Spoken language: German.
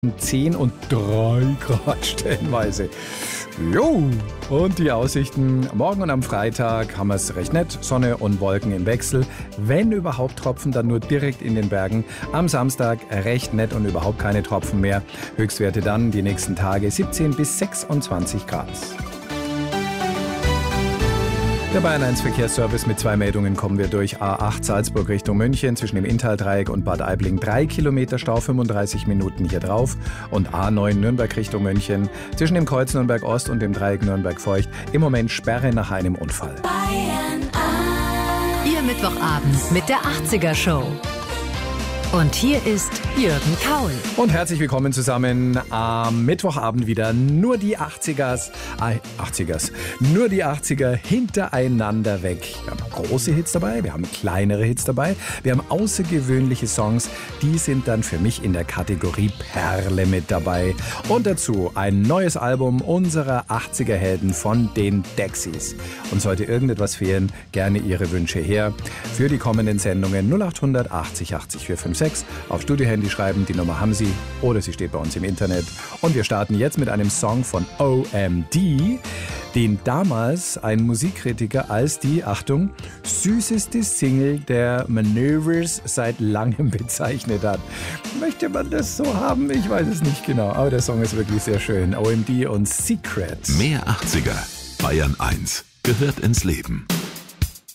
10 und 3 Grad stellenweise. Jo, und die Aussichten morgen und am Freitag haben wir es recht nett. Sonne und Wolken im Wechsel. Wenn überhaupt Tropfen, dann nur direkt in den Bergen. Am Samstag recht nett und überhaupt keine Tropfen mehr. Höchstwerte dann die nächsten Tage 17 bis 26 Grad. Der Bayern 1 Verkehrsservice mit 2 Meldungen kommen wir durch. A8 Salzburg Richtung München zwischen dem Inntal-Dreieck und Bad Aibling 3 Kilometer Stau, 35 Minuten hier drauf. Und A9 Nürnberg Richtung München zwischen dem Kreuz Nürnberg Ost und dem Dreieck Nürnberg-Feucht im Moment Sperre nach einem Unfall. Bayern 1. Ihr Mittwochabend mit der 80er Show. Und hier ist Jürgen Kaul. Und herzlich willkommen zusammen am Mittwochabend wieder. Nur die 80er hintereinander weg. Wir haben große Hits dabei, wir haben kleinere Hits dabei, wir haben außergewöhnliche Songs, die sind dann für mich in der Kategorie Perle mit dabei. Und dazu ein neues Album unserer 80er Helden von den Dexys. Und sollte irgendetwas fehlen, gerne Ihre Wünsche her für die kommenden Sendungen 0800 80 80 456. Auf Studiohandy schreiben, die Nummer haben Sie oder sie steht bei uns im Internet. Und wir starten jetzt mit einem Song von OMD, den damals ein Musikkritiker als die, Achtung, süßeste Single der Manövers seit langem bezeichnet hat. Möchte man das so haben? Ich weiß es nicht genau, aber der Song ist wirklich sehr schön. OMD und Secret. Mehr 80er. Bayern 1 gehört ins Leben.